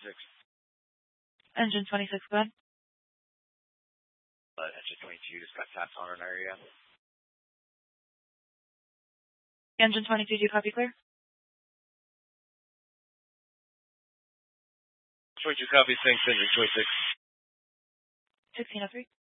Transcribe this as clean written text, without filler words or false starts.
Engine 26, go ahead. Engine 22, just got taps on an area. Engine 22, do you copy clear? 22 copy, thanks, engine 26. 1603.